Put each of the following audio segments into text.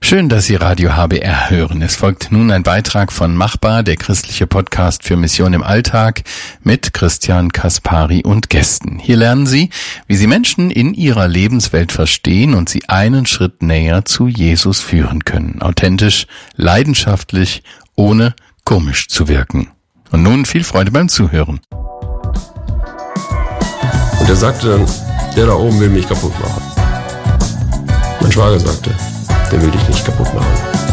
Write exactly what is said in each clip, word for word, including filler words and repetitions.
Schön, dass Sie Radio H B R hören. Es folgt nun ein Beitrag von Machbar, der christliche Podcast für Mission im Alltag, mit Christian Kaspari und Gästen. Hier lernen Sie, wie Sie Menschen in ihrer Lebenswelt verstehen und sie einen Schritt näher zu Jesus führen können. Authentisch, leidenschaftlich, ohne komisch zu wirken. Und nun viel Freude beim Zuhören. Und er sagte dann, der da oben will mich kaputt machen. Mein Schwager sagte, der will dich nicht kaputt machen.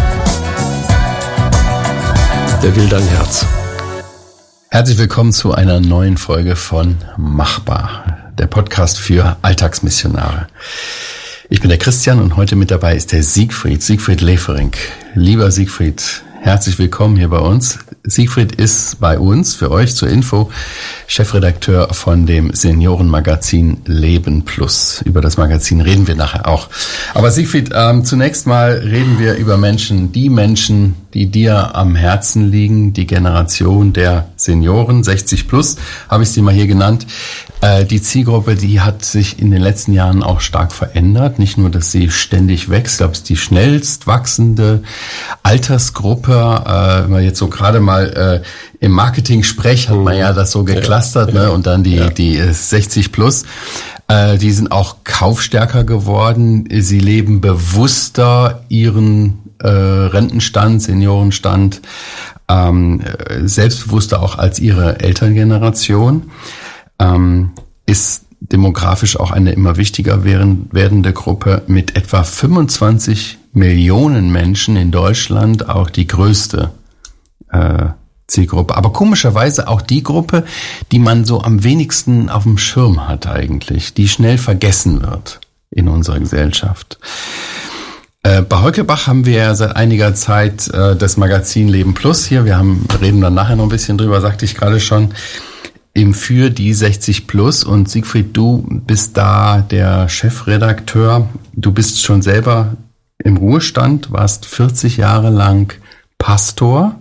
Der will dein Herz. Herzlich willkommen zu einer neuen Folge von Machbar, der Podcast für Alltagsmissionare. Ich bin der Christian und heute mit dabei ist der Siegfried, Siegfried Lefering. Lieber Siegfried, herzlich willkommen hier bei uns. Siegfried ist bei uns, für euch zur Info, Chefredakteur von dem Seniorenmagazin Leben Plus. Über das Magazin reden wir nachher auch. Aber Siegfried, ähm, zunächst mal reden wir über Menschen, die Menschen, die dir am Herzen liegen, die Generation der Senioren, sechzig plus, habe ich sie mal hier genannt. Äh, die Zielgruppe, die hat sich in den letzten Jahren auch stark verändert. Nicht nur, dass sie ständig wächst, ich glaube, es ist die schnellst wachsende Altersgruppe. Äh, wenn man jetzt so gerade mal äh, im Marketing-Sprech hat man ja das so geclustert, ja, ne? Und dann die, ja. die äh, sechzig plus. Äh, die sind auch kaufstärker geworden. Sie leben bewusster ihren äh, Rentenstand, Seniorenstand, ähm, selbstbewusster auch als ihre Elterngeneration. Ähm, ist demografisch auch eine immer wichtiger werdende Gruppe mit etwa fünfundzwanzig Millionen Menschen in Deutschland, auch die größte äh, Zielgruppe. Aber komischerweise auch die Gruppe, die man so am wenigsten auf dem Schirm hat eigentlich, die schnell vergessen wird in unserer Gesellschaft. Äh, bei Heukebach haben wir ja seit einiger Zeit äh, das Magazin Leben Plus hier. Wir haben reden dann nachher noch ein bisschen drüber, sagte ich gerade schon. Eben für die sechzig plus und Siegfried, du bist da der Chefredakteur. Du bist schon selber im Ruhestand, warst vierzig Jahre lang Pastor,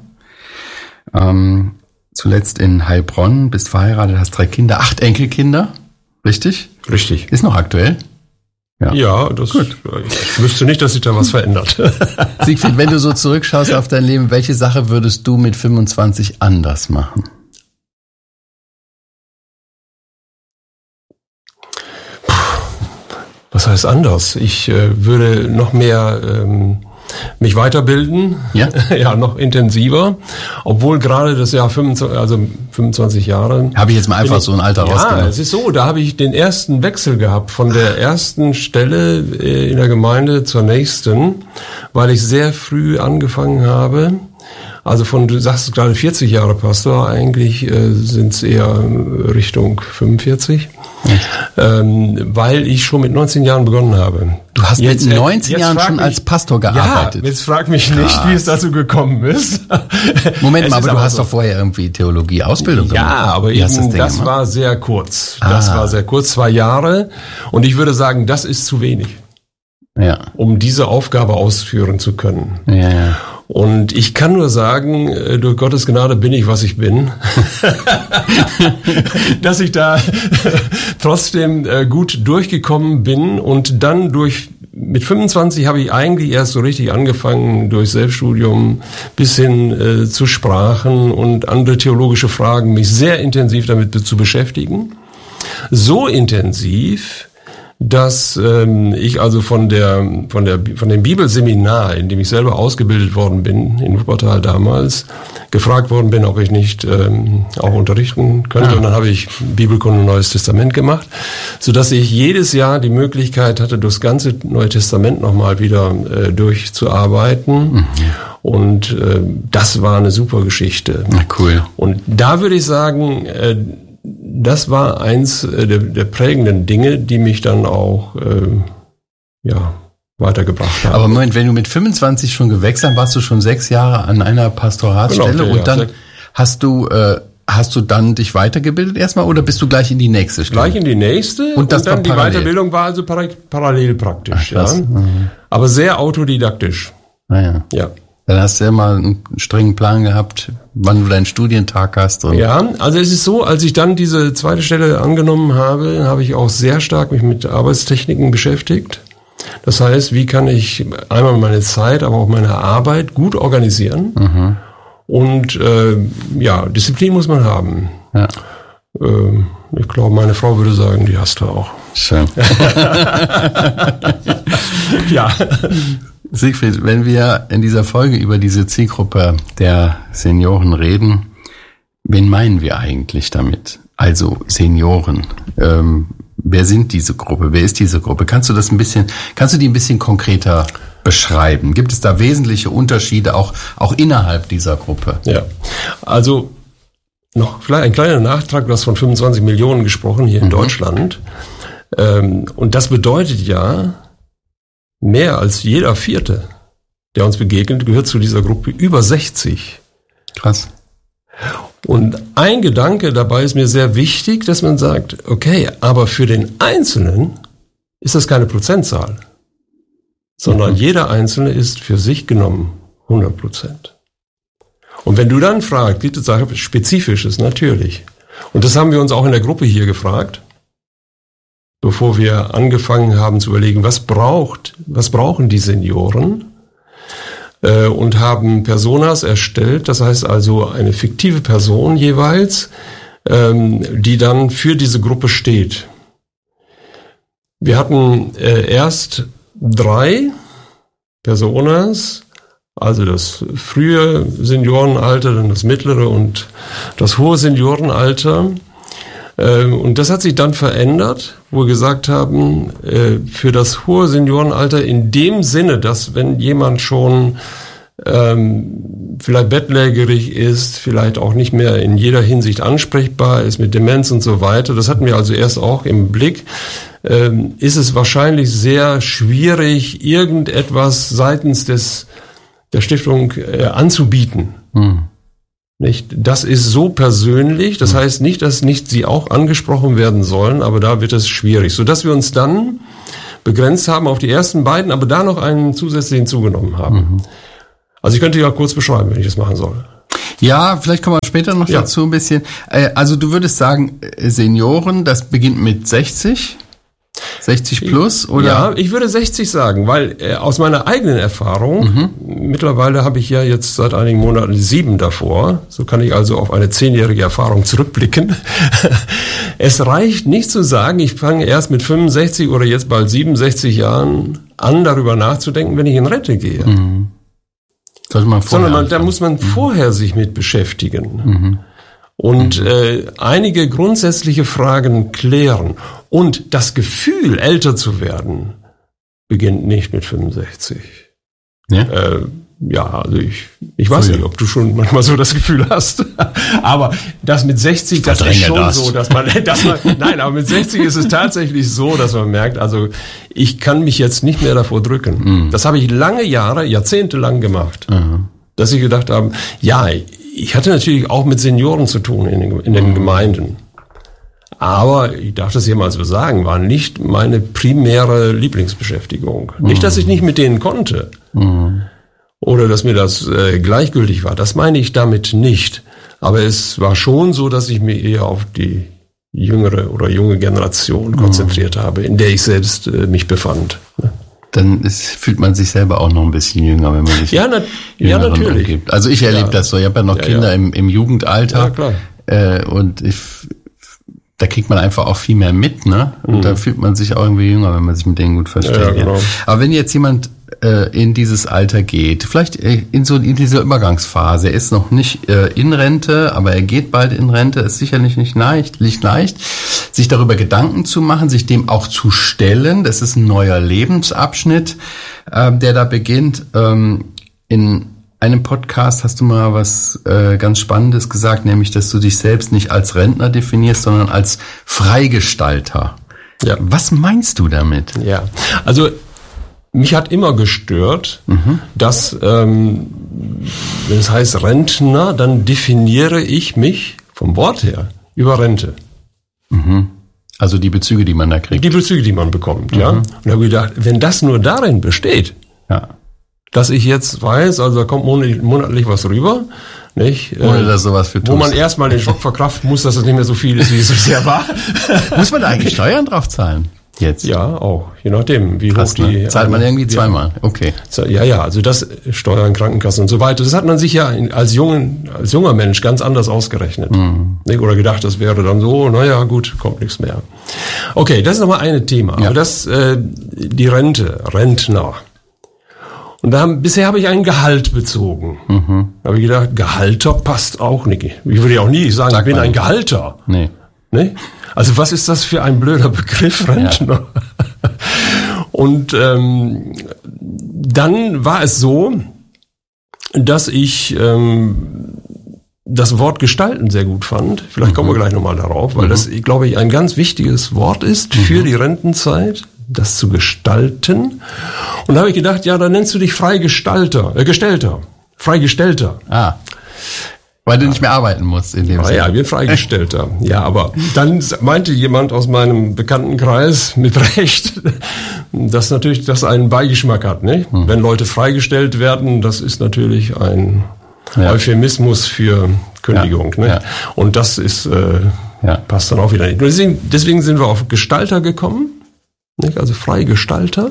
ähm, zuletzt in Heilbronn, bist verheiratet, hast drei Kinder, acht Enkelkinder, richtig? Richtig. Ist noch aktuell? Ja, ja, das Gut. Ich wüsste nicht, dass sich da was verändert. Siegfried, wenn du so zurückschaust auf dein Leben, welche Sache würdest du mit fünfundzwanzig anders machen? Was heißt anders? Ich äh, würde noch mehr ähm, mich weiterbilden, ja, ja, noch intensiver, obwohl gerade das Jahr fünfundzwanzig, also fünfundzwanzig Jahre. Habe ich jetzt mal einfach ich, so ein Alter ja, rausgenommen. Ja, es ist so, da habe ich den ersten Wechsel gehabt von der ersten Stelle äh, in der Gemeinde zur nächsten, weil ich sehr früh angefangen habe. Also von, du sagst gerade vierzig Jahre Pastor, eigentlich äh, sind es eher Richtung fünfundvierzig. Ähm, weil ich schon mit neunzehn Jahren begonnen habe. Du hast jetzt, mit neunzehn Jahren schon mich, als Pastor gearbeitet? Ja, jetzt frag mich nicht, Krass. wie es dazu gekommen ist. Moment mal, aber du aber hast so. doch vorher irgendwie Theologie-Ausbildung gemacht. Ja, aber eben, das, das war sehr kurz. Das ah. war sehr kurz, zwei Jahre. Und ich würde sagen, das ist zu wenig. Ja. Um diese Aufgabe ausführen zu können. Ja, ja. Und ich kann nur sagen, durch Gottes Gnade bin ich, was ich bin. Dass ich da trotzdem gut durchgekommen bin und dann durch, mit fünfundzwanzig habe ich eigentlich erst so richtig angefangen, durch Selbststudium bis hin äh, zu Sprachen und andere theologische Fragen, mich sehr intensiv damit zu beschäftigen. So intensiv, dass ähm, ich also von der von der von dem Bibelseminar, in dem ich selber ausgebildet worden bin in Wuppertal damals, gefragt worden bin, ob ich nicht ähm, auch unterrichten könnte. Ja. Und dann habe ich Bibelkunde Neues Testament gemacht, so dass ich jedes Jahr die Möglichkeit hatte, das ganze Neue Testament nochmal wieder äh, durchzuarbeiten. Mhm. Und äh, das war eine super Geschichte. Na, cool. Und da würde ich sagen, äh, das war eins der, der prägenden Dinge, die mich dann auch äh, ja weitergebracht haben. Aber Moment, wenn du mit fünfundzwanzig schon gewechselt hast, warst du schon sechs Jahre an einer Pastoratsstelle, genau, okay, und dann ja, hast du äh, hast du dann dich weitergebildet erstmal oder bist du gleich in die nächste Stelle? Gleich in die nächste und, das und dann die Weiterbildung war also par- parallel praktisch. Ach, ja. Mhm. Aber sehr autodidaktisch. Ah, ja. ja. Dann hast du ja mal einen strengen Plan gehabt, wann du deinen Studientag hast. Und ja, also es ist so, als ich dann diese zweite Stelle angenommen habe, habe ich auch sehr stark mich mit Arbeitstechniken beschäftigt. Das heißt, wie kann ich einmal meine Zeit, aber auch meine Arbeit gut organisieren? Mhm. Und äh, ja, Disziplin muss man haben. Ja. Äh, ich glaube, meine Frau würde sagen, die hast du auch. Schön. Ja. Siegfried, wenn wir in dieser Folge über diese Zielgruppe der Senioren reden, wen meinen wir eigentlich damit? Also Senioren. Ähm, wer sind diese Gruppe? Wer ist diese Gruppe? Kannst du das ein bisschen, kannst du die ein bisschen konkreter beschreiben? Gibt es da wesentliche Unterschiede auch, auch innerhalb dieser Gruppe? Ja, also noch vielleicht ein kleiner Nachtrag, du hast von fünfundzwanzig Millionen gesprochen hier in mhm. Deutschland. Ähm, und das bedeutet ja, mehr als jeder Vierte, der uns begegnet, gehört zu dieser Gruppe über sechzig. Krass. Und ein Gedanke dabei ist mir sehr wichtig, dass man sagt, okay, aber für den Einzelnen ist das keine Prozentzahl, sondern mhm. jeder Einzelne ist für sich genommen hundert Prozent. Und wenn du dann fragst, gibt es da Spezifisches? Natürlich. Und das haben wir uns auch in der Gruppe hier gefragt, bevor wir angefangen haben zu überlegen, was braucht, was brauchen die Senioren? Äh, und haben Personas erstellt, das heißt also eine fiktive Person jeweils, ähm, die dann für diese Gruppe steht. Wir hatten äh, erst drei Personas, also das frühe Seniorenalter, dann das mittlere und das hohe Seniorenalter. Und das hat sich dann verändert, wo wir gesagt haben, für das hohe Seniorenalter in dem Sinne, dass wenn jemand schon ähm, vielleicht bettlägerig ist, vielleicht auch nicht mehr in jeder Hinsicht ansprechbar ist mit Demenz und so weiter, das hatten wir also erst auch im Blick, ähm, ist es wahrscheinlich sehr schwierig, irgendetwas seitens des der Stiftung äh, anzubieten. Hm. Nicht? Das ist so persönlich, das hm. heißt nicht, dass nicht sie auch angesprochen werden sollen, aber da wird es schwierig, sodass wir uns dann begrenzt haben auf die ersten beiden, aber da noch einen zusätzlichen zugenommen haben. Mhm. Also ich könnte ja kurz beschreiben, wenn ich das machen soll. Ja, vielleicht kommen wir später noch ja. dazu ein bisschen. Also du würdest sagen, Senioren, das beginnt mit sechzig? sechzig plus, oder? Ja, ich würde sechzig sagen, weil äh, aus meiner eigenen Erfahrung, mhm. mittlerweile habe ich ja jetzt seit einigen Monaten sieben davor, so kann ich also auf eine zehnjährige Erfahrung zurückblicken. Es reicht nicht zu sagen, ich fange erst mit fünfundsechzig oder jetzt bald siebenundsechzig Jahren an, darüber nachzudenken, wenn ich in Rente gehe. Mhm. Sollte man vorher Sondern man, da muss man mhm. vorher sich mit beschäftigen. Mhm. Und mhm. äh, einige grundsätzliche Fragen klären. Und das Gefühl, älter zu werden, beginnt nicht mit fünfundsechzig. Ja, äh, ja also ich, ich weiß Früher. nicht, ob du schon manchmal so das Gefühl hast. Aber das mit sechzig, das ist schon das. so, dass man, dass man, nein, aber mit sechzig ist es tatsächlich so, dass man merkt, also ich kann mich jetzt nicht mehr davor drücken. Mhm. Das habe ich lange Jahre, jahrzehntelang gemacht. Mhm. Dass ich gedacht habe, ja, ich hatte natürlich auch mit Senioren zu tun in den, in den Gemeinden. Aber, ich darf das hier mal so sagen, war nicht meine primäre Lieblingsbeschäftigung. Mhm. Nicht, dass ich nicht mit denen konnte. Mhm. Oder dass mir das äh, gleichgültig war. Das meine ich damit nicht. Aber es war schon so, dass ich mich eher auf die jüngere oder junge Generation konzentriert mhm. habe, in der ich selbst äh, mich befand. Dann ist, fühlt man sich selber auch noch ein bisschen jünger, wenn man sich ja, na, ja natürlich umgibt. Also ich erlebe ja. das so. Ich habe ja noch ja, Kinder ja. Im, im Jugendalter. Ja, klar. Äh, und ich, da kriegt man einfach auch viel mehr mit, ne? Und mhm. da fühlt man sich auch irgendwie jünger, wenn man sich mit denen gut versteht. Ja, genau. Aber wenn jetzt jemand äh, in dieses Alter geht, vielleicht in so in dieser Übergangsphase, er ist noch nicht äh, in Rente, aber er geht bald in Rente, ist sicherlich nicht leicht, nicht leicht, sich darüber Gedanken zu machen, sich dem auch zu stellen. Das ist ein neuer Lebensabschnitt, äh, der da beginnt. Ähm, in einem Podcast hast du mal was äh, ganz Spannendes gesagt, nämlich, dass du dich selbst nicht als Rentner definierst, sondern als Freigestalter. Ja. Was meinst du damit? Ja, also mich hat immer gestört, mhm. dass, ähm, wenn es heißt Rentner, dann definiere ich mich vom Wort her über Rente. Mhm. Also die Bezüge, die man da kriegt. Die Bezüge, die man bekommt, mhm. ja. Und da habe ich gedacht, wenn das nur darin besteht, ja. dass ich jetzt weiß, also da kommt monatlich was rüber, nicht? Ohne dass sowas für tust. Wo man erstmal den Schock verkraften muss, dass es nicht mehr so viel ist, wie es bisher war. Muss man da eigentlich Steuern drauf zahlen? Jetzt? Ja, auch. Je nachdem, wie Krass, hoch die... Ne? Zahlt man irgendwie zweimal? Okay. Ja, ja, also das Steuern, Krankenkassen und so weiter. Das hat man sich ja als, jungen, als junger Mensch ganz anders ausgerechnet. Mhm. Oder gedacht, das wäre dann so, naja, gut, kommt nichts mehr. Okay, das ist nochmal ein Thema. Ja. Aber das, äh, die Rente, Rentner. Und da haben, bisher habe ich ein Gehalt bezogen. Mhm. Da habe ich gedacht, Gehalter passt auch nicht. Ich würde ja auch nie sagen, Sag ich bin ein Gehalter. Nee. Nee? Also was ist das für ein blöder Begriff, Rentner? Ja. Und ähm, dann war es so, dass ich ähm, das Wort gestalten sehr gut fand. Vielleicht mhm. kommen wir gleich nochmal darauf, weil mhm. das, glaube ich, ein ganz wichtiges Wort ist für mhm. die Rentenzeit, das zu gestalten. Und da habe ich gedacht, ja, dann nennst du dich Freigestalter, äh, Gestellter, Freigestellter. Ah. Weil du nicht mehr arbeiten musst in dem ah, Sinne. Ja, ich bin Freigestellter. Ja, aber dann meinte jemand aus meinem Bekanntenkreis mit Recht, dass natürlich das einen Beigeschmack hat. Ne? Hm. Wenn Leute freigestellt werden, das ist natürlich ein ja. Euphemismus für Kündigung. Ja. Ne? Ja. Und das ist äh, ja. passt dann auch wieder nicht. Deswegen, deswegen sind wir auf Gestalter gekommen, nicht? Also Freigestalter.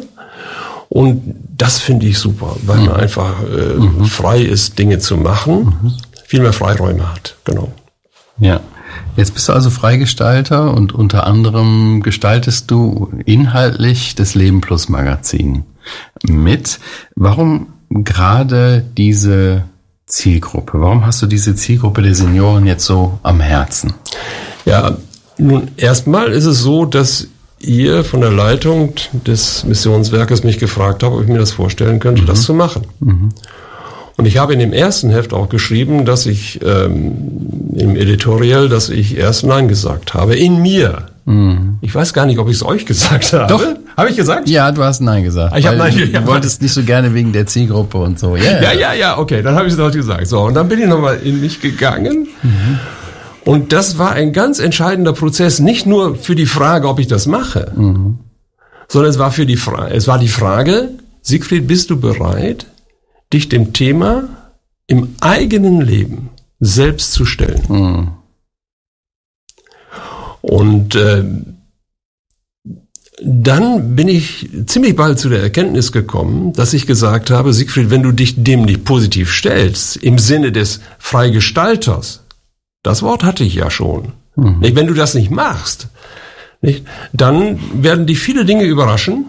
Und das finde ich super, weil mhm. man einfach äh, mhm. frei ist, Dinge zu machen. Mhm. viel mehr Freiräume hat, genau. Ja, jetzt bist du also Freigestalter und unter anderem gestaltest du inhaltlich das Leben Plus Magazin mit. Warum gerade diese Zielgruppe? Warum hast du diese Zielgruppe der Senioren jetzt so am Herzen? Ja, nun erstmal ist es so, dass ihr von der Leitung des Missionswerkes mich gefragt habt, ob ich mir das vorstellen könnte, mhm. das zu machen. Mhm. Und ich habe in dem ersten Heft auch geschrieben, dass ich ähm, im Editorial, dass ich erst Nein gesagt habe, in mir. Mhm. Ich weiß gar nicht, ob ich es euch gesagt habe. Doch. Habe ich gesagt? Ja, du hast Nein gesagt. Ich habe Nein gesagt. Du wolltest nicht so gerne wegen der Zielgruppe und so. Yeah. Ja, ja, ja, okay, dann habe ich es dort gesagt. So, und dann bin ich nochmal in mich gegangen. Mhm. Und das war ein ganz entscheidender Prozess, nicht nur für die Frage, ob ich das mache, mhm. sondern es war für die Frage, es war die Frage, Siegfried, bist du bereit, dich dem Thema im eigenen Leben selbst zu stellen? Mhm. Und äh, dann bin ich ziemlich bald zu der Erkenntnis gekommen, dass ich gesagt habe, Siegfried, wenn du dich dem nicht positiv stellst, im Sinne des Freigestalters, das Wort hatte ich ja schon, mhm. nicht, wenn du das nicht machst, nicht, dann werden dich viele Dinge überraschen.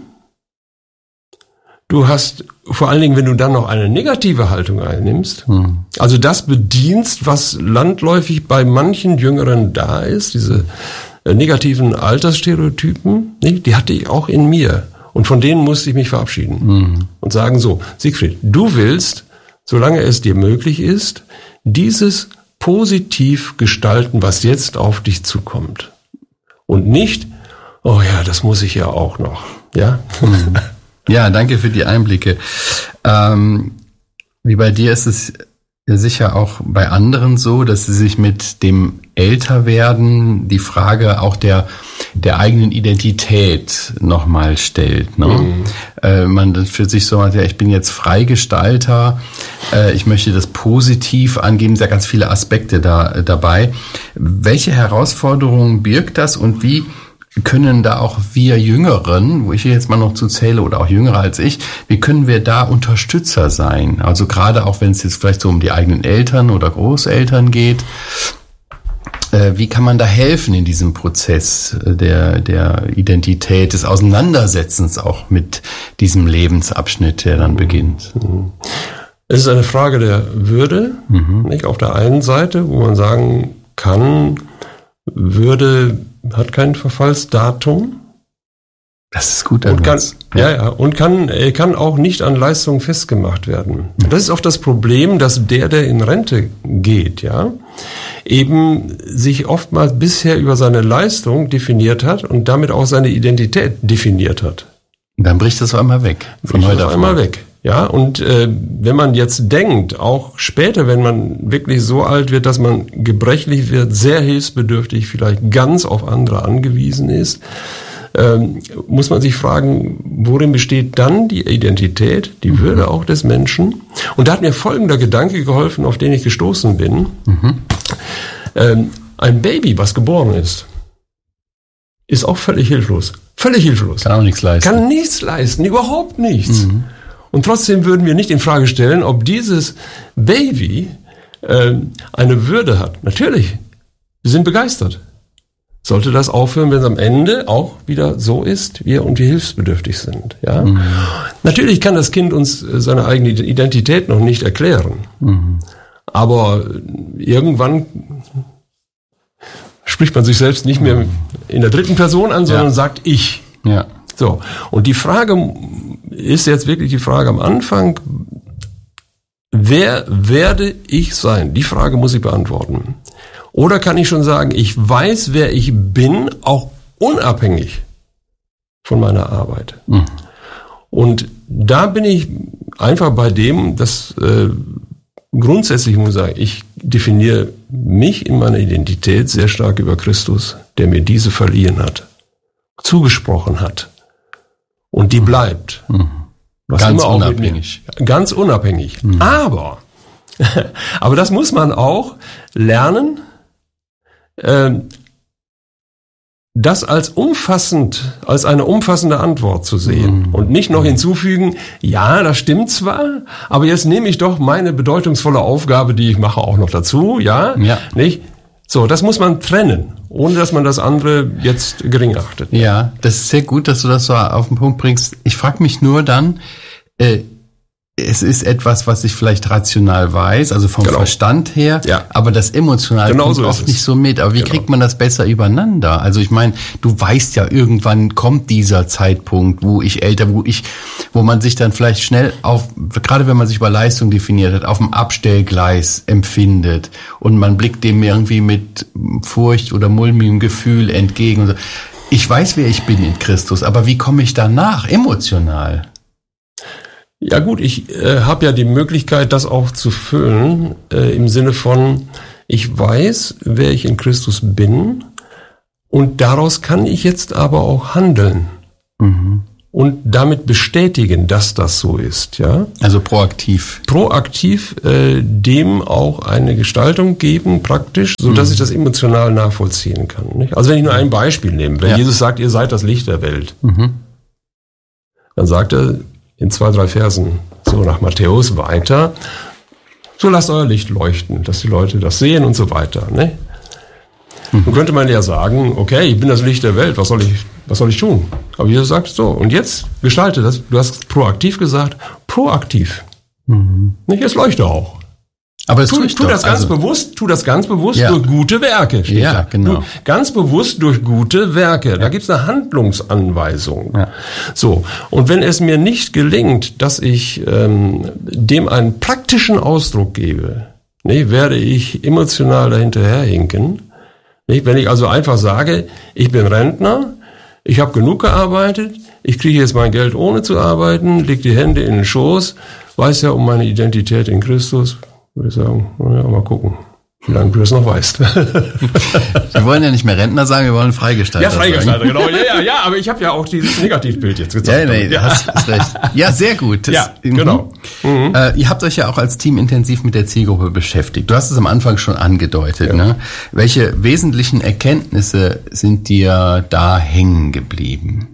Du hast, vor allen Dingen, wenn du dann noch eine negative Haltung einnimmst, hm. also das bedienst, was landläufig bei manchen Jüngeren da ist, diese äh, negativen Altersstereotypen, nicht? Die hatte ich auch in mir. Und von denen musste ich mich verabschieden hm. und sagen so, Siegfried, du willst, solange es dir möglich ist, dieses positiv gestalten, was jetzt auf dich zukommt. Und nicht, oh ja, das muss ich ja auch noch, ja. Hm. Ja, danke für die Einblicke. Ähm, wie bei dir ist es ja sicher auch bei anderen so, dass sie sich mit dem Älterwerden die Frage auch der der eigenen Identität nochmal stellt. Ne? Mhm. Äh, man dann für sich so, ja, ich bin jetzt Freigestalter, äh, ich möchte das positiv angeben, sind ja ganz viele Aspekte da dabei. Welche Herausforderungen birgt das und wie können da auch wir Jüngeren, wo ich jetzt mal noch zu zähle oder auch Jüngere als ich, wie können wir da Unterstützer sein? Also gerade auch wenn es jetzt vielleicht so um die eigenen Eltern oder Großeltern geht, äh, wie kann man da helfen in diesem Prozess der der Identität, des Auseinandersetzens auch mit diesem Lebensabschnitt, der dann beginnt? Es ist eine Frage der Würde, mhm. nicht? Auf der einen Seite, wo man sagen kann, Würde hat kein Verfallsdatum. Das ist gut. Und kann, ja, ja, und kann, kann auch nicht an Leistung festgemacht werden. Das ist oft das Problem, dass der, der in Rente geht, ja, eben sich oftmals bisher über seine Leistung definiert hat und damit auch seine Identität definiert hat. Dann bricht das auf einmal weg. Von heute auf einmal weg. Ja, und äh, wenn man jetzt denkt, auch später, wenn man wirklich so alt wird, dass man gebrechlich wird, sehr hilfsbedürftig, vielleicht ganz auf andere angewiesen ist, ähm, muss man sich fragen, worin besteht dann die Identität, die mhm. Würde auch des Menschen? Und da hat mir folgender Gedanke geholfen, auf den ich gestoßen bin. Mhm. Ähm, ein Baby, was geboren ist, ist auch völlig hilflos. Völlig hilflos. Kann auch nichts leisten. Kann nichts leisten, überhaupt nichts. Mhm. Und trotzdem würden wir nicht in Frage stellen, ob dieses Baby äh, eine Würde hat. Natürlich, wir sind begeistert. Sollte das aufhören, wenn es am Ende auch wieder so ist, wir und wir hilfsbedürftig sind. Ja? Mhm. Natürlich kann das Kind uns seine eigene Identität noch nicht erklären. Mhm. Aber irgendwann spricht man sich selbst nicht mehr in der dritten Person an, sondern ja. sagt ich. Ja. So. Und die Frage ist jetzt wirklich die Frage am Anfang, wer werde ich sein? Die Frage muss ich beantworten. Oder kann ich schon sagen, ich weiß, wer ich bin, auch unabhängig von meiner Arbeit. Mhm. Und da bin ich einfach bei dem, dass äh, grundsätzlich muss ich sagen, ich definiere mich in meiner Identität sehr stark über Christus, der mir diese verliehen hat, zugesprochen hat. Und die bleibt. Mhm. Was ganz immer unabhängig. Mir, ganz unabhängig. Mhm. Aber, aber das muss man auch lernen, das als umfassend, als eine umfassende Antwort zu sehen mhm. und nicht noch hinzufügen, ja, das stimmt zwar, aber jetzt nehme ich doch meine bedeutungsvolle Aufgabe, die ich mache, auch noch dazu, ja, ja. nicht? So, das muss man trennen, ohne dass man das andere jetzt gering achtet. Ja, das ist sehr gut, dass du das so auf den Punkt bringst. Ich frage mich nur dann, äh, es ist etwas, was ich vielleicht rational weiß, also vom genau. Verstand her, ja. aber das emotional genau kommt so oft nicht so mit. Aber wie genau. kriegt man das besser übereinander? Also ich meine, du weißt ja, irgendwann kommt dieser Zeitpunkt, wo ich älter, wo ich, wo man sich dann vielleicht schnell auf, gerade wenn man sich über Leistung definiert hat, auf dem Abstellgleis empfindet und man blickt dem irgendwie mit Furcht oder mulmigem Gefühl entgegen. Und so. Ich weiß, wer ich bin in Christus, aber wie komme ich danach emotional? Ja gut, ich äh, habe ja die Möglichkeit, das auch zu füllen, äh, im Sinne von, ich weiß, wer ich in Christus bin und daraus kann ich jetzt aber auch handeln mhm. und damit bestätigen, dass das so ist. Ja? Also proaktiv. Proaktiv äh, dem auch eine Gestaltung geben, praktisch, so dass mhm. ich das emotional nachvollziehen kann. Nicht? Also wenn ich nur ein Beispiel nehme, wenn ja. Jesus sagt, ihr seid das Licht der Welt, mhm. dann sagt er, in zwei, drei Versen, so nach Matthäus weiter, so lasst euer Licht leuchten, dass die Leute das sehen und so weiter. Ne? Mhm. Nun könnte man ja sagen, okay, ich bin das Licht der Welt, was soll ich, was soll ich tun? Aber Jesus sagt so, und jetzt gestalte das, du hast proaktiv gesagt, proaktiv. Mhm. Nicht, es leuchte auch. Aber es tu, tut tu das ganz also, bewusst, tu das ganz bewusst ja. durch gute Werke. Ja, da. genau. Du, ganz bewusst durch gute Werke. Da ja. gibt's eine Handlungsanweisung. Ja. So. Und wenn es mir nicht gelingt, dass ich ähm, dem einen praktischen Ausdruck gebe, ne, werde ich emotional dahinterherhinken. Nicht? Wenn ich also einfach sage, ich bin Rentner, ich habe genug gearbeitet, ich kriege jetzt mein Geld ohne zu arbeiten, leg die Hände in den Schoß, weiß ja um meine Identität in Christus, würde ich sagen, ja, mal gucken, wie lange du das noch weißt. Wir wollen ja nicht mehr Rentner sagen, wir wollen Freigestalter sagen. Ja, Freigestalter, genau. Ja, ja, ja, aber ich habe ja auch dieses Negativbild jetzt gezeigt. Ja, nee, ja. Hast, hast recht. Ja, sehr gut. Das, ja, genau. Mhm. Äh, ihr habt euch ja auch als Team intensiv mit der Zielgruppe beschäftigt. Du hast es am Anfang schon angedeutet. Ja. Ne? Welche wesentlichen Erkenntnisse sind dir da hängen geblieben?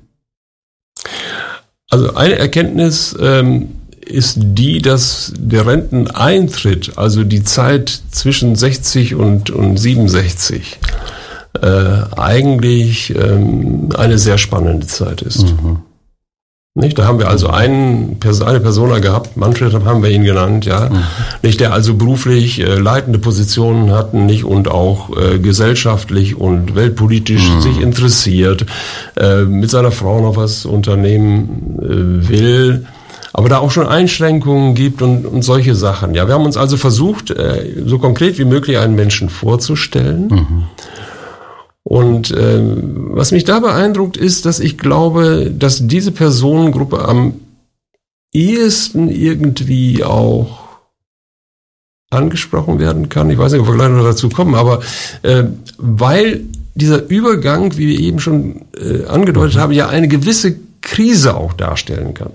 Also eine Erkenntnis ähm, ist die, dass der Renteneintritt, also die Zeit zwischen sechzig und, und siebenundsechzig, äh, eigentlich ähm, eine sehr spannende Zeit ist. Mhm. Nicht? Da haben wir also einen, eine Persona gehabt, Manfred haben wir ihn genannt, ja, mhm. nicht, der also beruflich äh, leitende Positionen hatten, nicht, und auch äh, gesellschaftlich und weltpolitisch mhm. sich interessiert, äh, mit seiner Frau noch was unternehmen äh, will, aber da auch schon Einschränkungen gibt und, und solche Sachen. Ja, wir haben uns also versucht, äh, so konkret wie möglich einen Menschen vorzustellen. Mhm. Und äh, was mich da beeindruckt ist, dass ich glaube, dass diese Personengruppe am ehesten irgendwie auch angesprochen werden kann. Ich weiß nicht, ob wir gleich noch dazu kommen, aber äh, weil dieser Übergang, wie wir eben schon äh, angedeutet mhm. haben, ja eine gewisse Krise auch darstellen kann.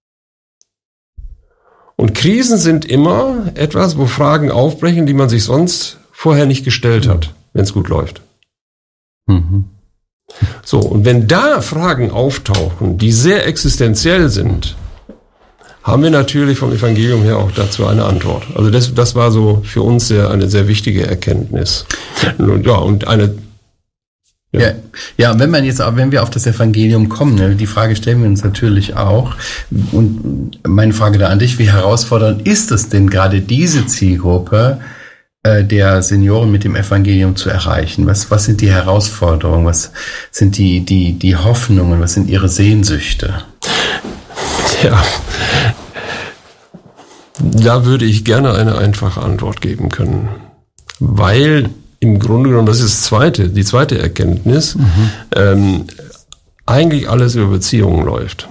Und Krisen sind immer etwas, wo Fragen aufbrechen, die man sich sonst vorher nicht gestellt hat, wenn es gut läuft. Mhm. So, und wenn da Fragen auftauchen, die sehr existenziell sind, haben wir natürlich vom Evangelium her auch dazu eine Antwort. Also das, das war so für uns sehr, eine sehr wichtige Erkenntnis. Und, ja, und eine Ja. ja, ja, wenn man jetzt, wenn wir auf das Evangelium kommen, ne, die Frage stellen wir uns natürlich auch. Und meine Frage da an dich: Wie herausfordernd ist es denn, gerade diese Zielgruppe äh, der Senioren mit dem Evangelium zu erreichen? Was, was sind die Herausforderungen? Was sind die, die, die Hoffnungen? Was sind ihre Sehnsüchte? Ja, da würde ich gerne eine einfache Antwort geben können, weil im Grunde genommen, das ist das zweite, die zweite Erkenntnis, mhm. ähm, eigentlich alles über Beziehungen läuft.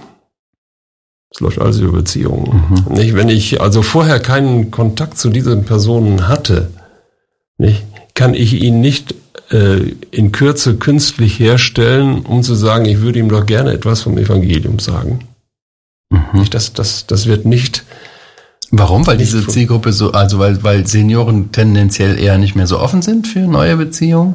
Es läuft alles über Beziehungen. Mhm. Nicht? Wenn ich also vorher keinen Kontakt zu diesen Personen hatte, nicht, kann ich ihn nicht äh, in Kürze künstlich herstellen, um zu sagen, ich würde ihm doch gerne etwas vom Evangelium sagen. Mhm. Nicht, das, das, das wird nicht... Warum? Weil diese Zielgruppe so, also weil, weil Senioren tendenziell eher nicht mehr so offen sind für neue Beziehungen?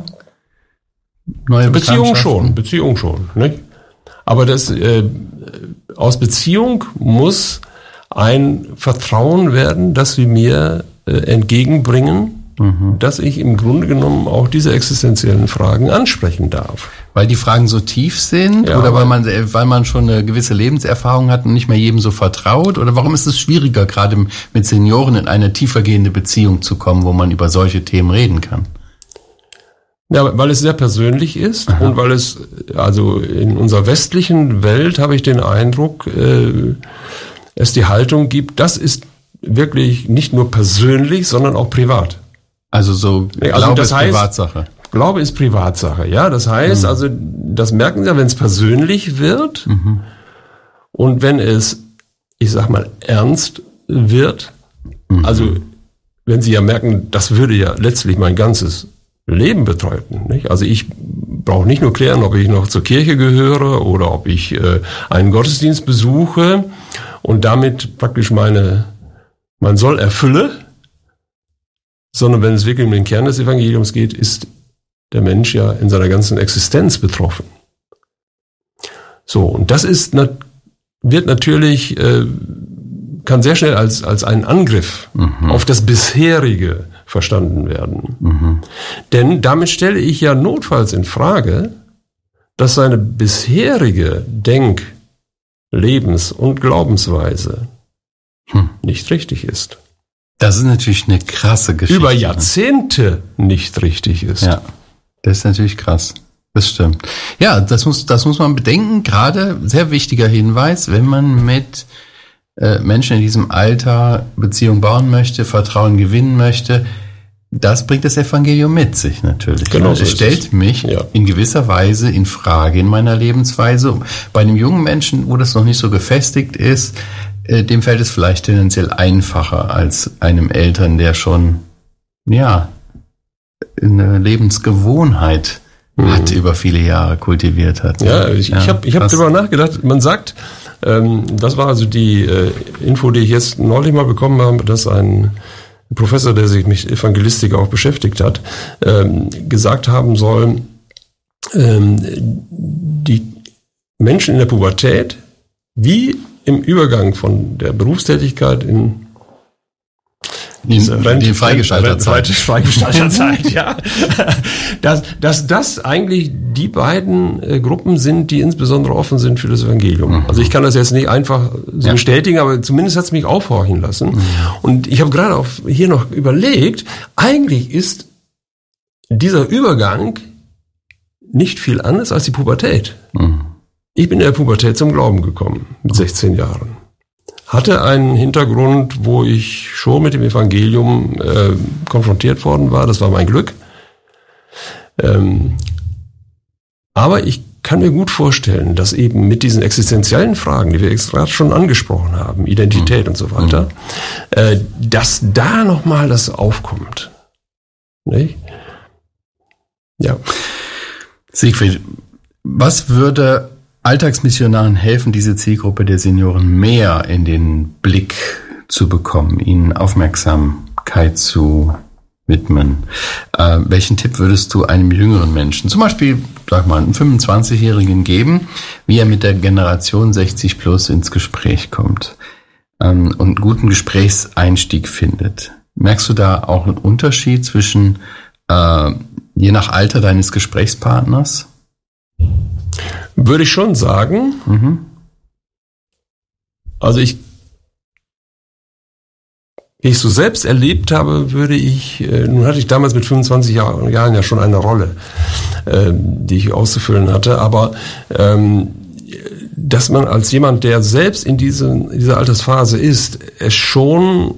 Neue Beziehungen schon, Beziehungen schon, nicht? Aber das, äh, aus Beziehung muss ein Vertrauen werden, das sie mir äh, entgegenbringen, mhm. dass ich im Grunde genommen auch diese existenziellen Fragen ansprechen darf. Weil die Fragen so tief sind, ja, oder weil man, weil man schon eine gewisse Lebenserfahrung hat und nicht mehr jedem so vertraut? Oder warum ist es schwieriger, gerade mit Senioren in eine tiefergehende Beziehung zu kommen, wo man über solche Themen reden kann? Ja, weil es sehr persönlich ist. Aha. Und weil es, also in unserer westlichen Welt habe ich den Eindruck, äh, es die Haltung gibt, das ist wirklich nicht nur persönlich, sondern auch privat. Also so, also Glaube das ist heißt, Privatsache. Glaube ist Privatsache, ja. Das heißt, mhm. also, das merken Sie ja, wenn es persönlich wird mhm. und wenn es, ich sag mal, ernst wird. Mhm. Also, wenn Sie ja merken, das würde ja letztlich mein ganzes Leben bedeuten, nicht? Also, ich brauche nicht nur klären, ob ich noch zur Kirche gehöre oder ob ich äh, einen Gottesdienst besuche und damit praktisch meine, mein Soll erfülle, sondern wenn es wirklich um den Kern des Evangeliums geht, ist der Mensch ja in seiner ganzen Existenz betroffen. So, und das ist, wird natürlich, äh, kann sehr schnell als, als ein Angriff mhm. auf das Bisherige verstanden werden. Mhm. Denn damit stelle ich ja notfalls in Frage, dass seine bisherige Denk-, Lebens- und Glaubensweise hm. nicht richtig ist. Das ist natürlich eine krasse Geschichte. Über Jahrzehnte nicht richtig ist. Ja, das ist natürlich krass. Das stimmt. Ja, das muss, das muss man bedenken. Gerade sehr wichtiger Hinweis, wenn man mit äh, Menschen in diesem Alter Beziehung bauen möchte, Vertrauen gewinnen möchte, das bringt das Evangelium mit sich natürlich. Genau, es stellt es. mich ja. in gewisser Weise in Frage in meiner Lebensweise. Bei einem jungen Menschen, wo das noch nicht so gefestigt ist, dem fällt es vielleicht tendenziell einfacher als einem Eltern, der schon, ja, eine Lebensgewohnheit mhm. hat, über viele Jahre kultiviert hat. Ja, ich, ja, ich habe ich hab darüber nachgedacht. Man sagt, ähm, das war also die äh, Info, die ich jetzt neulich mal bekommen habe, dass ein Professor, der sich mit Evangelistik auch beschäftigt hat, ähm, gesagt haben soll, ähm, die Menschen in der Pubertät, wie im Übergang von der Berufstätigkeit in diese die Freigestalterzeit, Freigestalterzeit, ja, dass, dass das eigentlich die beiden äh, Gruppen sind, die insbesondere offen sind für das Evangelium. Mhm. Also ich kann das jetzt nicht einfach so ja. bestätigen, aber zumindest hat es mich aufhorchen lassen. Mhm. Und ich habe gerade auf, hier noch überlegt, eigentlich ist dieser Übergang nicht viel anders als die Pubertät. Mhm. Ich bin in der Pubertät zum Glauben gekommen, mit sechzehn Jahren. Hatte einen Hintergrund, wo ich schon mit dem Evangelium äh, konfrontiert worden war. Das war mein Glück. Ähm, aber ich kann mir gut vorstellen, dass eben mit diesen existenziellen Fragen, die wir gerade schon angesprochen haben, Identität mhm. und so weiter, mhm. äh, dass da nochmal das aufkommt. Nicht? Ja. Siegfried, was würde Alltagsmissionaren helfen, diese Zielgruppe der Senioren mehr in den Blick zu bekommen, ihnen Aufmerksamkeit zu widmen? Äh, welchen Tipp würdest du einem jüngeren Menschen, zum Beispiel sag mal, einen fünfundzwanzigjährigen geben, wie er mit der Generation sechzig plus ins Gespräch kommt ähm, und einen guten Gesprächseinstieg findet. Merkst du da auch einen Unterschied zwischen, äh, je nach Alter deines Gesprächspartners? Würde ich schon sagen. Mhm. Also ich, wie ich so selbst erlebt habe, würde ich, äh, nun hatte ich damals mit fünfundzwanzig Jahren ja schon eine Rolle, äh, die ich auszufüllen hatte, aber ähm, dass man als jemand, der selbst in, diese, in dieser Altersphase ist, es schon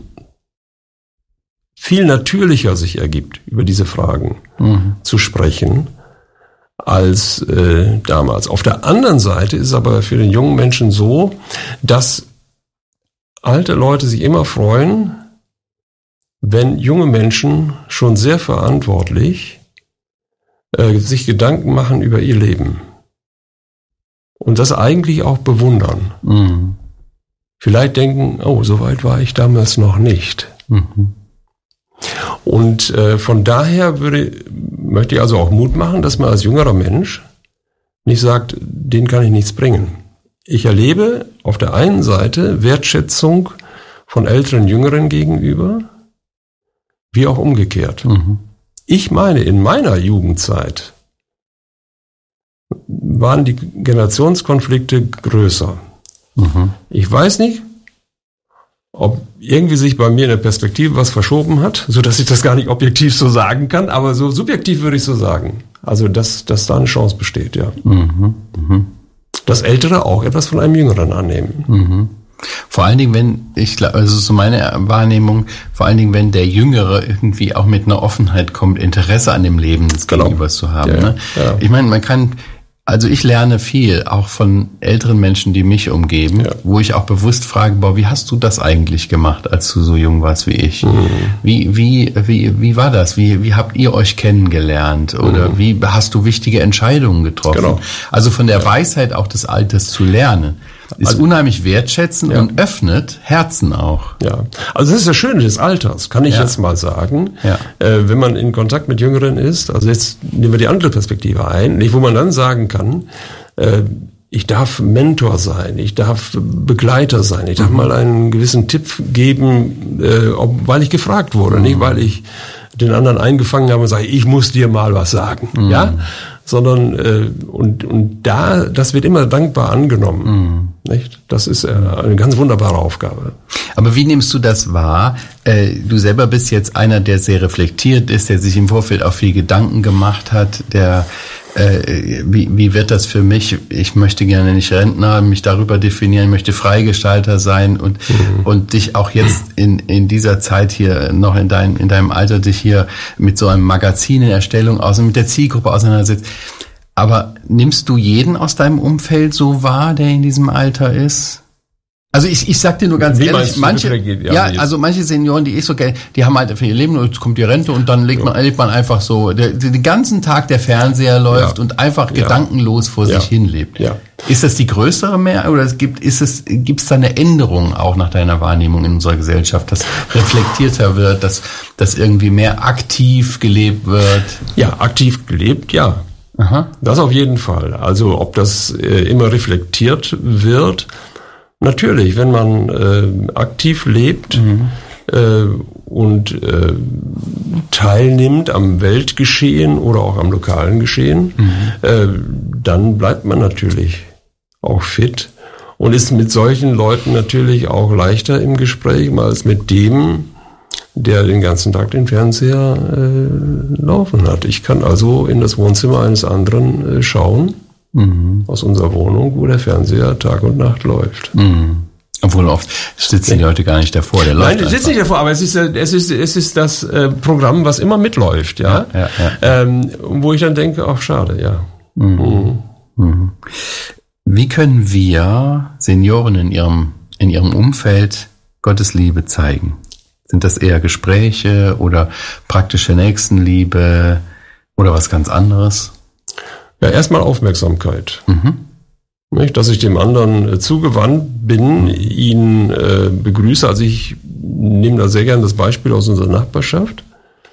viel natürlicher sich ergibt, über diese Fragen mhm. zu sprechen, als äh, damals. Auf der anderen Seite ist es aber für den jungen Menschen so, dass alte Leute sich immer freuen, wenn junge Menschen schon sehr verantwortlich äh, sich Gedanken machen über ihr Leben und das eigentlich auch bewundern. Mhm. Vielleicht denken, oh, so weit war ich damals noch nicht. Mhm. Und äh, von daher würde, möchte ich also auch Mut machen, dass man als jüngerer Mensch nicht sagt, den kann ich nichts bringen. Ich erlebe auf der einen Seite Wertschätzung von älteren Jüngeren gegenüber, wie auch umgekehrt. Mhm. Ich meine, in meiner Jugendzeit waren die Generationskonflikte größer. Mhm. Ich weiß nicht, ob irgendwie sich bei mir in der Perspektive was verschoben hat, so dass ich das gar nicht objektiv so sagen kann, aber so subjektiv würde ich so sagen. Also, dass, dass da eine Chance besteht, ja. Mhm. Mhm. Dass Ältere auch etwas von einem Jüngeren annehmen. Mhm. Vor allen Dingen, wenn, ich glaube, also so meine Wahrnehmung, vor allen Dingen, wenn der Jüngere irgendwie auch mit einer Offenheit kommt, Interesse an dem Leben des genau. Gegenübers zu haben. Ja, ne? ja. Ich meine, man kann, also ich lerne viel, auch von älteren Menschen, die mich umgeben, ja. wo ich auch bewusst frage, boah, wie hast du das eigentlich gemacht, als du so jung warst wie ich? Mhm. Wie, wie, wie, wie war das? Wie, wie habt ihr euch kennengelernt? Oder mhm. wie hast du wichtige Entscheidungen getroffen? Genau. Also von der ja. Weisheit auch des Alters zu lernen. Ist also, unheimlich wertschätzend ja. und öffnet Herzen auch. Ja, also das ist das Schöne des Alters, kann ich ja. jetzt mal sagen. Ja. Äh, wenn man in Kontakt mit Jüngeren ist, also jetzt nehmen wir die andere Perspektive ein, nicht, wo man dann sagen kann, äh, ich darf Mentor sein, ich darf Begleiter sein, ich darf mhm. mal einen gewissen Tipp geben, äh, ob, weil ich gefragt wurde, mhm. nicht weil ich den anderen eingefangen habe und sage, ich muss dir mal was sagen, mhm. ja, sondern äh, und und da, das wird immer dankbar angenommen, mhm. nicht? Das ist äh, eine ganz wunderbare Aufgabe. Aber wie nimmst du das wahr? Äh, du selber bist jetzt einer, der sehr reflektiert ist, der sich im Vorfeld auch viel Gedanken gemacht hat, der äh, wie wie wird das für mich? Ich möchte gerne nicht Rentner, mich darüber definieren, möchte Freigestalter sein und mhm. und dich auch jetzt in in dieser Zeit hier noch in deinem in deinem Alter dich hier mit so einem Magazin in Erstellung aus mit der Zielgruppe auseinandersetzt. Aber nimmst du jeden aus deinem Umfeld so wahr, der in diesem Alter ist? Also ich, ich sag dir nur ganz Wie ehrlich, manche, ja, also manche Senioren, die ich so kenne, die haben halt für ihr Leben, jetzt kommt die Rente und dann legt man, erlebt man einfach so, der, den ganzen Tag der Fernseher läuft ja. und einfach ja. gedankenlos vor ja. sich hin lebt. Ja. Ist das die größere Mehr oder es gibt, ist es, gibt es da eine Änderung auch nach deiner Wahrnehmung in unserer Gesellschaft, dass reflektierter wird, dass, dass irgendwie mehr aktiv gelebt wird? Ja, aktiv gelebt, ja. Aha. Das auf jeden Fall. Also ob das äh, immer reflektiert wird, natürlich, wenn man äh, aktiv lebt mhm. äh, und äh, teilnimmt am Weltgeschehen oder auch am lokalen Geschehen, mhm. äh, dann bleibt man natürlich auch fit und ist mit solchen Leuten natürlich auch leichter im Gespräch als mit dem, der den ganzen Tag den Fernseher äh, laufen hat. Ich kann also in das Wohnzimmer eines anderen äh, schauen, mhm. aus unserer Wohnung, wo der Fernseher Tag und Nacht läuft. Mhm. Obwohl oft sitzen die Leute gar nicht davor. Der Nein, der sitzt nicht davor, aber es ist, es ist, es ist das äh, Programm, was immer mitläuft, ja. ja, ja, ja. Ähm, wo ich dann denke, ach schade, ja. Mhm. Mhm. Mhm. Wie können wir Senioren in ihrem, in ihrem Umfeld Gottes Liebe zeigen? Sind das eher Gespräche oder praktische Nächstenliebe oder was ganz anderes? Ja, erstmal Aufmerksamkeit. Mhm. Nicht, dass ich dem anderen äh, zugewandt bin, ihn äh, begrüße. Also ich nehme da sehr gerne das Beispiel aus unserer Nachbarschaft.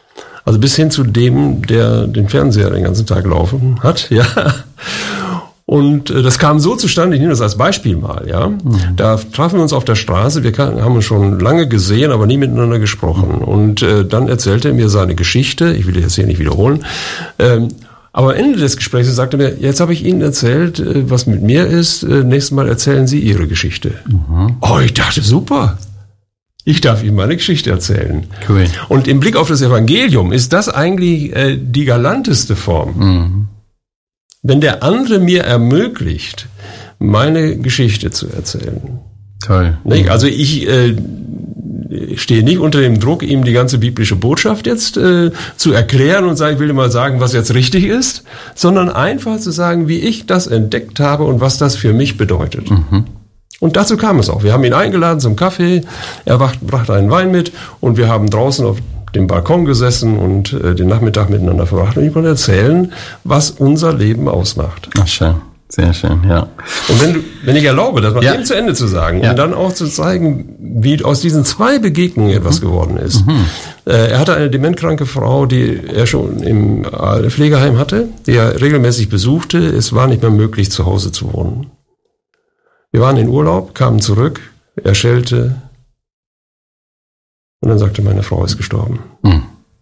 Also bis hin zu dem, der den Fernseher den ganzen Tag laufen hat, ja. Und äh, das kam so zustande, ich nehme das als Beispiel mal, ja. Mhm. Da trafen wir uns auf der Straße, wir kann, haben uns schon lange gesehen, aber nie miteinander gesprochen. Und äh, dann erzählte er mir seine Geschichte, ich will das hier nicht wiederholen, ähm, aber am Ende des Gesprächs sagte er mir, jetzt habe ich Ihnen erzählt, äh, was mit mir ist, äh, nächstes Mal erzählen Sie Ihre Geschichte. Mhm. Oh, ich dachte, super. Ich darf Ihnen meine Geschichte erzählen. Cool. Und im Blick auf das Evangelium ist das eigentlich äh, die galanteste Form. Mhm. Wenn der andere mir ermöglicht, meine Geschichte zu erzählen. Toll. Nicht? Also ich äh, stehe nicht unter dem Druck, ihm die ganze biblische Botschaft jetzt äh, zu erklären und sagen, ich will dir mal sagen, was jetzt richtig ist, sondern einfach zu sagen, wie ich das entdeckt habe und was das für mich bedeutet. Mhm. Und dazu kam es auch. Wir haben ihn eingeladen zum Kaffee, er brachte einen Wein mit und wir haben draußen auf dem Balkon gesessen und äh, den Nachmittag miteinander verbracht. Und ich konnte erzählen, was unser Leben ausmacht. Ach, schön. Sehr schön, ja. Und wenn, du, wenn ich erlaube, das mal ja. eben zu Ende zu sagen ja. und dann auch zu zeigen, wie aus diesen zwei Begegnungen etwas mhm. geworden ist. Mhm. Äh, er hatte eine dementkranke Frau, die er schon im Pflegeheim hatte, die er regelmäßig besuchte. Es war nicht mehr möglich, zu Hause zu wohnen. Wir waren in Urlaub, kamen zurück, er schellte und dann sagte, meine Frau ist gestorben. Mhm.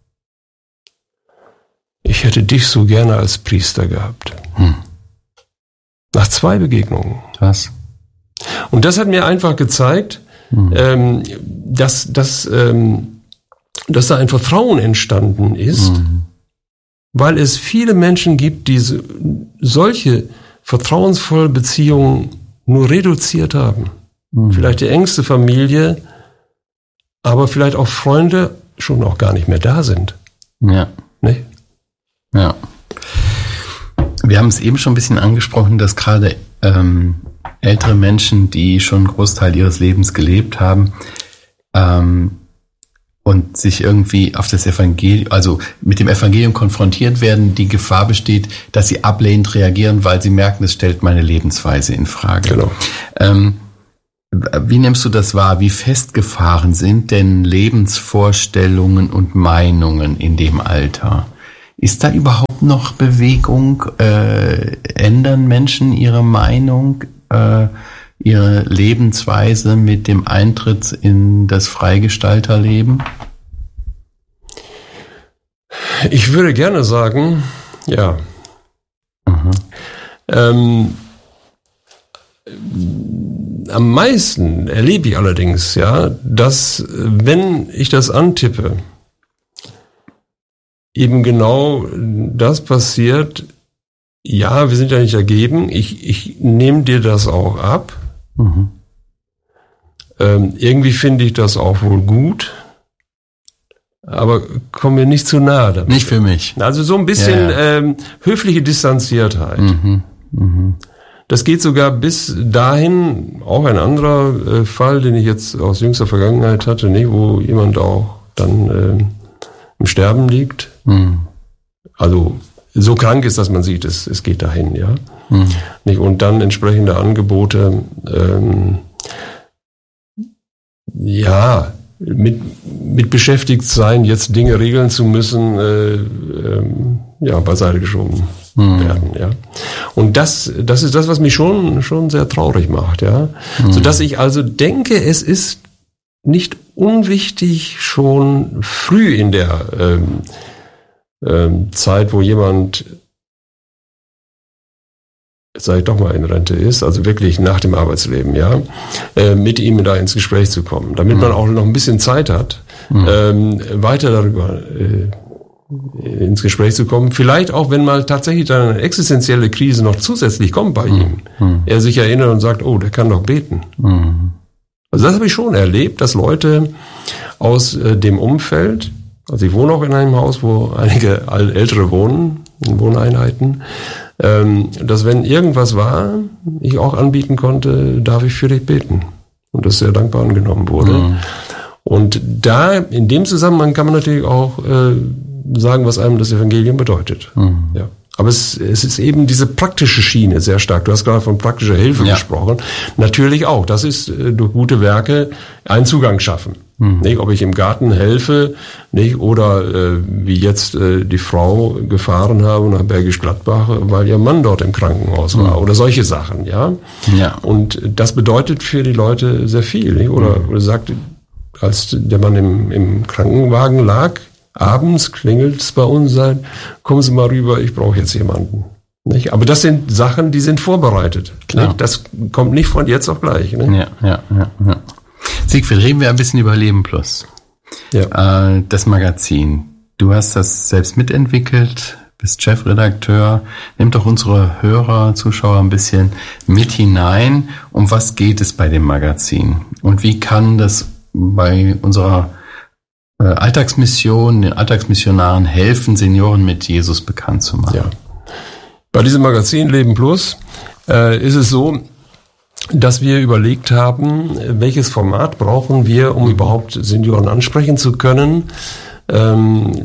Ich hätte dich so gerne als Priester gehabt. Mhm. Nach zwei Begegnungen. Was? Und das hat mir einfach gezeigt, mhm. ähm, dass, dass, ähm, dass da ein Vertrauen entstanden ist, mhm. weil es viele Menschen gibt, die so, solche vertrauensvolle Beziehungen nur reduziert haben. Mhm. Vielleicht die engste Familie, aber vielleicht auch Freunde schon auch gar nicht mehr da sind. Ja. Nicht? Ja. Wir haben es eben schon ein bisschen angesprochen, dass gerade ähm, ältere Menschen, die schon einen Großteil ihres Lebens gelebt haben ähm, und sich irgendwie auf das Evangelium, also mit dem Evangelium konfrontiert werden, die Gefahr besteht, dass sie ablehnend reagieren, weil sie merken, es stellt meine Lebensweise in Frage. Genau. Ähm, wie nimmst du das wahr? Wie festgefahren sind denn Lebensvorstellungen und Meinungen in dem Alter? Ist da überhaupt noch Bewegung? Äh, ändern Menschen ihre Meinung, äh, ihre Lebensweise mit dem Eintritt in das Freigestalterleben? Ich würde gerne sagen, ja. Mhm. Ähm, am meisten erlebe ich allerdings, ja, dass wenn ich das antippe, eben genau das passiert, ja, wir sind ja nicht dagegen, ich, ich nehme dir das auch ab. Mhm. Ähm, irgendwie finde ich das auch wohl gut, aber komm mir nicht zu nahe damit. Nicht für mich. Also so ein bisschen ja, ja. Ähm, höfliche Distanziertheit. Mhm. Mhm. Das geht sogar bis dahin, auch ein anderer äh, Fall, den ich jetzt aus jüngster Vergangenheit hatte, nicht, wo jemand auch dann äh, im Sterben liegt. Mhm. Also so krank ist, dass man sieht, es, es geht dahin, ja. Mhm. Nicht? Und dann entsprechende Angebote, ähm, ja, mit, mit beschäftigt sein, jetzt Dinge regeln zu müssen, äh, ähm, ja, beiseite geschoben mhm. werden, ja. Und das, das ist das, was mich schon, schon sehr traurig macht, ja. Mhm. Sodass ich also denke, es ist nicht unwichtig, schon früh in der ähm, ähm, Zeit, wo jemand, jetzt sage ich doch mal, in Rente ist, also wirklich nach dem Arbeitsleben, ja, äh, mit ihm da ins Gespräch zu kommen, damit mhm. man auch noch ein bisschen Zeit hat, mhm. ähm, weiter darüber äh, ins Gespräch zu kommen. Vielleicht auch, wenn mal tatsächlich dann eine existenzielle Krise noch zusätzlich kommt bei mhm. ihm, mhm. er sich erinnert und sagt, oh, der kann doch beten. Mhm. Also das habe ich schon erlebt, dass Leute aus äh, dem Umfeld, also ich wohne auch in einem Haus, wo einige Ältere wohnen, in Wohneinheiten, ähm, dass wenn irgendwas war, ich auch anbieten konnte, darf ich für dich beten. Und das sehr dankbar angenommen wurde. Mhm. Und da, in dem Zusammenhang kann man natürlich auch äh, sagen, was einem das Evangelium bedeutet. Mhm. Ja. Aber es, es ist eben diese praktische Schiene sehr stark. Du hast gerade von praktischer Hilfe ja. gesprochen. Natürlich auch. Das ist äh, durch gute Werke einen Zugang schaffen. Mhm. Nicht, ob ich im Garten helfe, nicht, oder äh, wie jetzt äh, die Frau gefahren habe nach Bergisch Gladbach, weil ihr Mann dort im Krankenhaus war, mhm. oder solche Sachen, ja. ja. Und das bedeutet für die Leute sehr viel, nicht? Oder, mhm. oder sagt, als der Mann im, im Krankenwagen lag, abends klingelt es bei uns, sagt, kommen Sie mal rüber, ich brauche jetzt jemanden. Nicht? Aber das sind Sachen, die sind vorbereitet. Nicht? Das kommt nicht von jetzt auf gleich. Nicht? Ja, ja, ja, ja. Siegfried, reden wir ein bisschen über Leben Plus. Ja. Äh, das Magazin. Du hast das selbst mitentwickelt, bist Chefredakteur. Nimm doch unsere Hörer, Zuschauer ein bisschen mit hinein. Um was geht es bei dem Magazin? Und wie kann das bei unserer äh, Alltagsmission, den Alltagsmissionaren helfen, Senioren mit Jesus bekannt zu machen? Ja. Bei diesem Magazin Leben Plus äh, ist es so, dass wir überlegt haben, welches Format brauchen wir, um überhaupt Senioren ansprechen zu können. Ähm,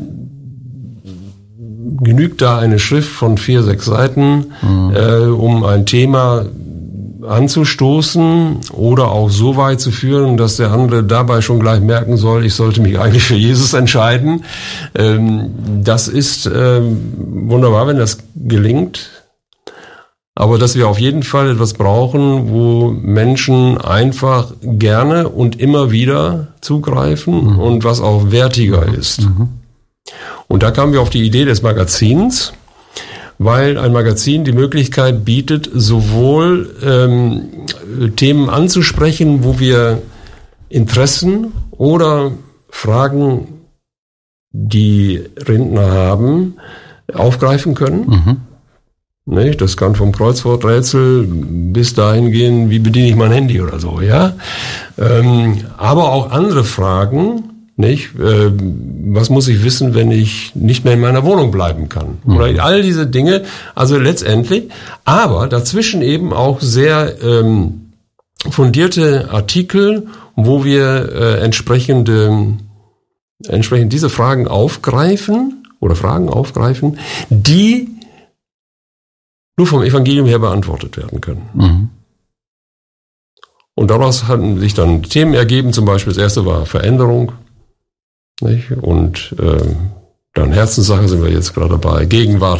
genügt da eine Schrift von vier, sechs Seiten, mhm. äh, um ein Thema anzustoßen oder auch so weit zu führen, dass der andere dabei schon gleich merken soll, ich sollte mich eigentlich für Jesus entscheiden. Ähm, das ist ähm, wunderbar, wenn das gelingt. Aber dass wir auf jeden Fall etwas brauchen, wo Menschen einfach gerne und immer wieder zugreifen mhm. und was auch wertiger ist. Mhm. Und da kamen wir auf die Idee des Magazins, weil ein Magazin die Möglichkeit bietet, sowohl ähm, Themen anzusprechen, wo wir Interessen oder Fragen, die Rentner haben, aufgreifen können. Mhm. Nicht? Das kann vom Kreuzworträtsel bis dahin gehen, wie bediene ich mein Handy oder so, ja. Ähm, aber auch andere Fragen, nicht? Äh, was muss ich wissen, wenn ich nicht mehr in meiner Wohnung bleiben kann? Mhm. Oder all diese Dinge, also letztendlich, aber dazwischen eben auch sehr ähm, fundierte Artikel, wo wir äh, entsprechende, entsprechend diese Fragen aufgreifen oder Fragen aufgreifen, die nur vom Evangelium her beantwortet werden können. Mhm. Und daraus hatten sich dann Themen ergeben, zum Beispiel das erste war Veränderung, nicht? Und äh, dann Herzenssache sind wir jetzt gerade dabei, Gegenwart,